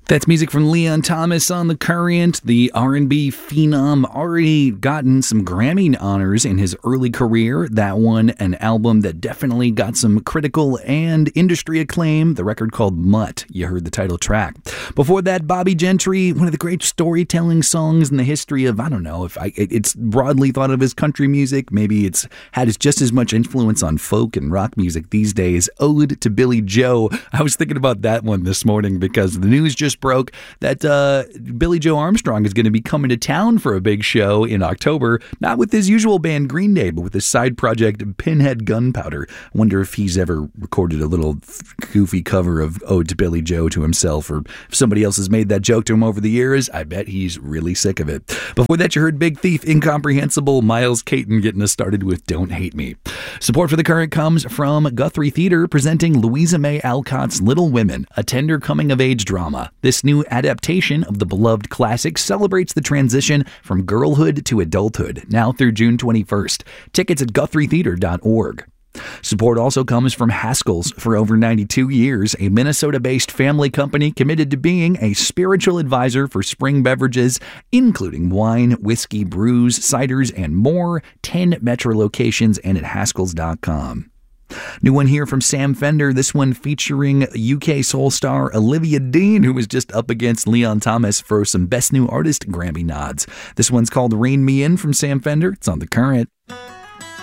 That's music from Leon Thomas on The Current. The R&B phenom already gotten some Grammy honors in his early career. That one, an album that definitely got some critical and industry acclaim, the record called Mutt. You heard the title track. Before that, Bobby Gentry, one of the great storytelling songs in the history of, I don't know, it's broadly thought of as country music. Maybe it's had just as much influence on folk and rock music these days. Ode to Billy Joe. I was thinking about that one this morning because the news just broke that Billy Joe Armstrong is going to be coming to town for a big show in October, not with his usual band Green Day, but with his side project Pinhead Gunpowder. I wonder if he's ever recorded a little goofy cover of Ode to Billy Joe to himself, or if somebody else has made that joke to him over the years. I bet he's really sick of it. Before that, you heard Big Thief, Incomprehensible, Miles Caton getting us started with Don't Hate Me. Support for The Current comes from Guthrie Theater, presenting Louisa May Alcott's Little Women, a tender coming-of-age drama. This new adaptation of the beloved classic celebrates the transition from girlhood to adulthood, now through June 21st. Tickets at GuthrieTheater.org. Support also comes from Haskell's. For over 92 years, a Minnesota-based family company committed to being a spiritual advisor for spring beverages, including wine, whiskey, brews, ciders, and more. 10 metro locations and at Haskells.com. New one here from Sam Fender, this one featuring UK soul star Olivia Dean, who was just up against Leon Thomas for some Best New Artist Grammy nods. This one's called Rein Me In from Sam Fender. It's on The Current.